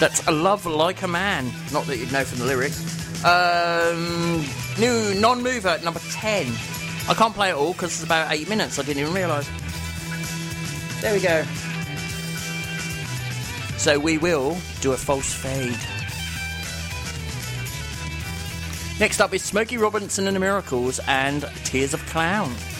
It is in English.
That's A Love Like a Man. Not that you'd know from the lyrics. New non-mover at number 10. I can't play it all because it's about 8 minutes. I didn't even realise. There we go. So we will do a false fade. Next up is Smokey Robinson and the Miracles and Tears of a Clown.